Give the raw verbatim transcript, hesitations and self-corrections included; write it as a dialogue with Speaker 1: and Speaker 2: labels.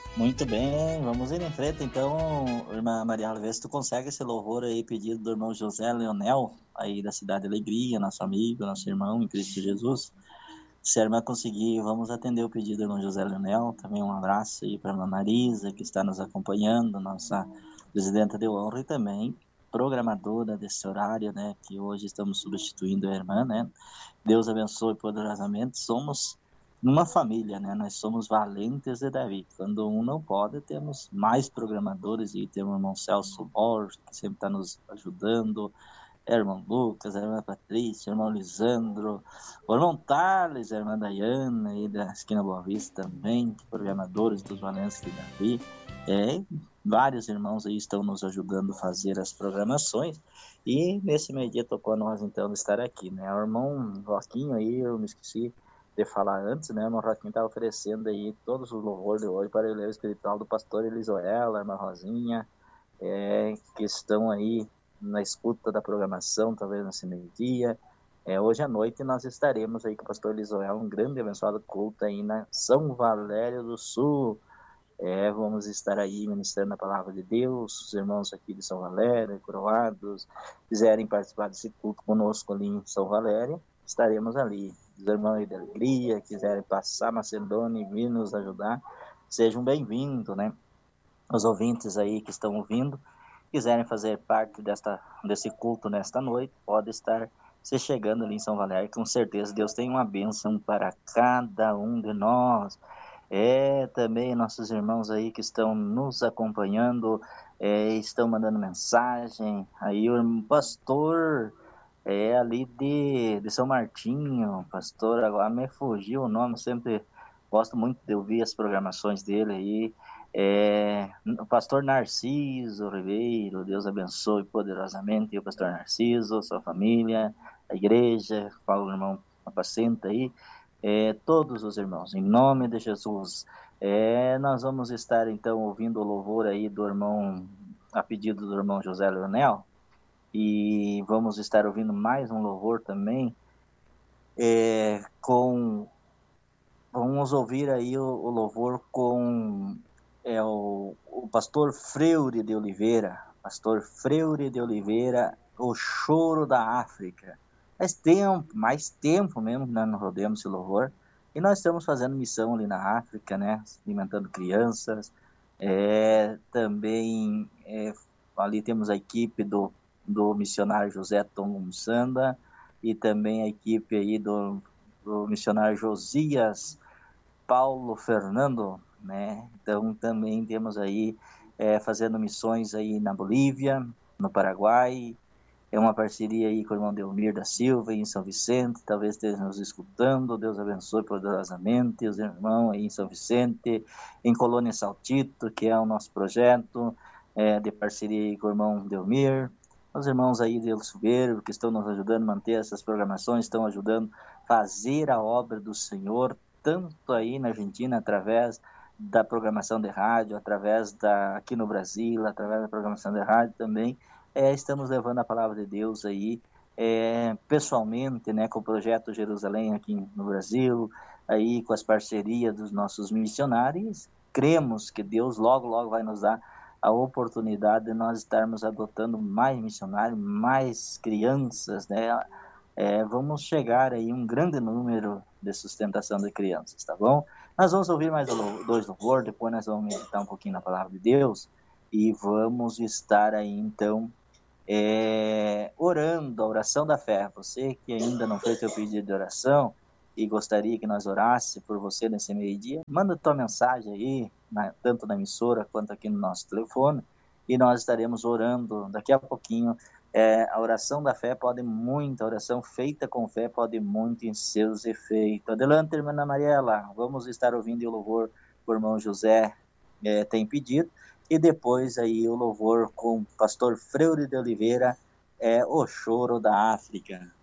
Speaker 1: Muito bem, vamos ir em frente então, irmã Maria, vê se tu consegue esse louvor aí, pedido do irmão José Leonel, aí da Cidade Alegria, nosso amigo, nosso irmão em Cristo Jesus. Se a irmã conseguir, vamos atender o pedido do irmão José Leonel. Também um abraço aí para a irmã Marisa, que está nos acompanhando, nossa presidenta de honra, e também programadora desse horário, né, que hoje estamos substituindo a irmã, né. Deus abençoe poderosamente. Somos uma família, né? Nós somos valentes de Davi. Quando um não pode, temos mais programadores, e temos o irmão Celso Borges, que sempre está nos ajudando, é, irmão Lucas, a irmã Patrícia, o irmão Lisandro, o irmão Thales, a irmã Dayana, e da Esquina Boa Vista também, programadores dos Valentes de Davi. É, vários irmãos aí estão nos ajudando a fazer as programações, e nesse meio dia tocou a nós então estar aqui, né? O irmão Roquinho aí, eu me esqueci de falar antes, né? O irmão Roquinho está oferecendo aí todos os louvores de hoje para o relevo espiritual do pastor Elisoela, a irmã Rosinha, é, que estão aí na escuta da programação, talvez nesse meio-dia. É, hoje à noite nós estaremos aí com o pastor Elisoel, um grande e abençoado culto aí na São Valério do Sul. É, vamos estar aí ministrando a palavra de Deus. Os irmãos aqui de São Valério, coroados, quiserem participar desse culto conosco ali em São Valério, estaremos ali. Os irmãos aí da alegria, quiserem passar Macedônia e vir nos ajudar, sejam bem-vindos, né? Os ouvintes aí que estão ouvindo, quiserem fazer parte desta, desse culto nesta noite, pode estar se chegando ali em São Valério. Com certeza Deus tem uma bênção para cada um de nós. É, também nossos irmãos aí que estão nos acompanhando, é, estão mandando mensagem. Aí o pastor é ali de, de São Martinho, pastor, agora me fugiu o nome, sempre gosto muito de ouvir as programações dele aí. É, o pastor Narciso Ribeiro, Deus abençoe poderosamente o pastor Narciso, sua família, a igreja, fala o irmão Apacenta aí, é, todos os irmãos, em nome de Jesus. É, nós vamos estar então ouvindo o louvor aí do irmão, a pedido do irmão José Leonel, e vamos estar ouvindo mais um louvor também, é, com, vamos ouvir aí o, o louvor com é, o, o pastor Freire de Oliveira, pastor Freire de Oliveira, O Choro da África. Faz tempo, mais tempo mesmo que nós não rodemos esse louvor, e nós estamos fazendo missão ali na África, né, alimentando crianças, é, também é, ali temos a equipe do, do missionário José Tom Sanda, e também a equipe aí do, do missionário Josias Paulo Fernando, né? Então também temos aí é, fazendo missões aí na Bolívia, no Paraguai, é uma parceria aí com o irmão Delmir da Silva em São Vicente, talvez esteja nos escutando, Deus abençoe poderosamente os irmãos aí em São Vicente, em Colônia Saltito, que é o nosso projeto é, de parceria aí com o irmão Delmir, os irmãos aí de El Subeiro, que estão nos ajudando a manter essas programações, estão ajudando a fazer a obra do Senhor, tanto aí na Argentina, através da programação de rádio, através da, aqui no Brasil, através da programação de rádio também, é, estamos levando a palavra de Deus aí, é, pessoalmente, né, com o projeto Jerusalém aqui no Brasil, aí com as parcerias dos nossos missionários. Cremos que Deus logo, logo vai nos dar a oportunidade de nós estarmos adotando mais missionários, mais crianças, né? É, vamos chegar aí um grande número de sustentação de crianças, tá bom? Nós vamos ouvir mais dois louvores, depois nós vamos meditar um pouquinho na palavra de Deus, e vamos estar aí então é, orando a oração da fé. Você que ainda não fez seu pedido de oração e gostaria que nós orasse por você nesse meio-dia, manda tua mensagem aí, na, tanto na emissora quanto aqui no nosso telefone, e nós estaremos orando daqui a pouquinho. É, a oração da fé pode muito, a oração feita com fé pode muito em seus efeitos. Adelante, irmã Ana Mariela, vamos estar ouvindo o louvor que o irmão José é, tem pedido, e depois aí o louvor com o pastor Freire de Oliveira, é O Choro da África.